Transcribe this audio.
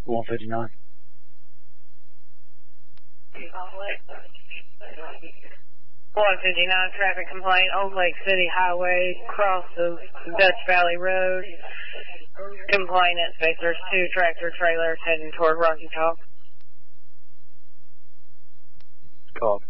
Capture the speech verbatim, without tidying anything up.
one fifty-nine. one fifty-nine, traffic complaint, Old Lake City Highway, cross of Dutch Valley Road. Complainant space, there's two tractor trailers heading toward Rocky Top. Copy.